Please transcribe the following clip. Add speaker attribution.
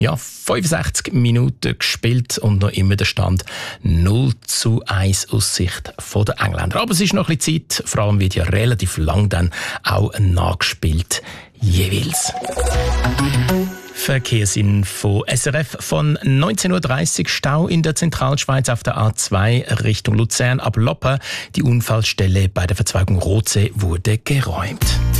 Speaker 1: Ja, 65 Minuten gespielt und noch immer der Stand 0:1 aus Sicht der Engländer. Aber es ist noch ein bisschen Zeit, vor allem wird ja relativ lang dann auch nachgespielt jeweils. Verkehrsinfo SRF von 19:30 Uhr. Stau in der Zentralschweiz auf der A2 Richtung Luzern ab Loppen. Die Unfallstelle bei der Verzweigung Rotsee wurde geräumt.